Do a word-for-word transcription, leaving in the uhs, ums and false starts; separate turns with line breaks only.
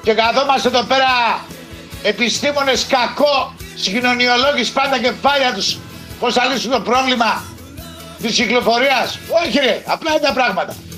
και καθόμαστε εδώ πέρα επιστήμονες κακό, συγκοινωνιολόγοι πάντα και πάλι να τους πώς θα λύσουν το πρόβλημα της κυκλοφορίας. Όχι ρε, απλά είναι τα πράγματα.